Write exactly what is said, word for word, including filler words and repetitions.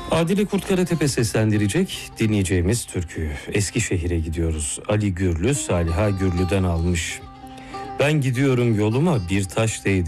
Adile Kurtkaratepe seslendirecek dinleyeceğimiz türkü. Eskişehir'e gidiyoruz. Ali Gürlü, Saliha Gürlü'den almış. Ben gidiyorum yoluma, bir taş değdi